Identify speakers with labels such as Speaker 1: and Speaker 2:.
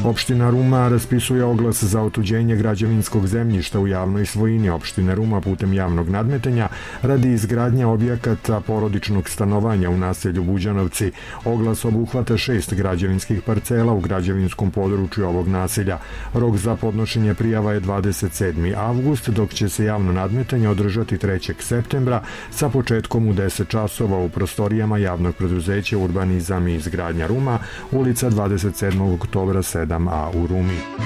Speaker 1: Opština Ruma raspisuje oglas za otuđenje građevinskog zemljišta u javnoj svojini opštine Ruma putem javnog nadmetanja radi izgradnje objekata porodičnog stanovanja u naselju Buđanovci. Oglas obuhvata 6 građevinskih parcela u građevinskom području ovog naselja. Rok za podnošenje prijava je 27. avgust, dok će se javno nadmetanje održati 3. septembra sa početkom u 10 časova u prostorijama javnog preduzeća Urbanizam i izgradnja Ruma, ulica 27. oktobra 7a u Rumi.